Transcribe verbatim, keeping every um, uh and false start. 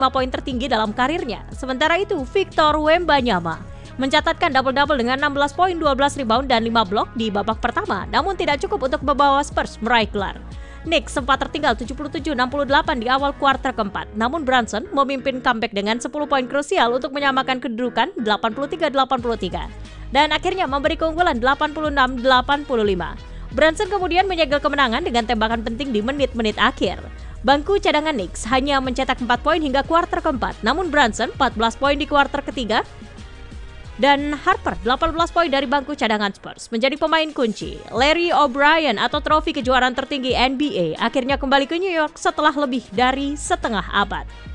lima poin tertinggi dalam karirnya. Sementara itu, Victor Wembanyama mencatatkan double-double dengan enam belas poin, dua belas rebound, dan lima blok di babak pertama, namun tidak cukup untuk membawa Spurs meraih gelar. Knicks sempat tertinggal tujuh puluh tujuh enam puluh delapan di awal kuarter keempat, namun Brunson memimpin comeback dengan sepuluh poin krusial untuk menyamakan kedudukan delapan puluh tiga delapan puluh tiga dan akhirnya memberi keunggulan delapan puluh enam delapan puluh lima. Brunson kemudian menyegel kemenangan dengan tembakan penting di menit-menit akhir. Bangku cadangan Knicks hanya mencetak empat poin hingga kuarter keempat, namun Brunson empat belas poin di kuarter ketiga dan Harper delapan belas poin dari bangku cadangan Spurs menjadi pemain kunci. Larry O'Brien atau trofi kejuaraan tertinggi N B A akhirnya kembali ke New York setelah lebih dari setengah abad.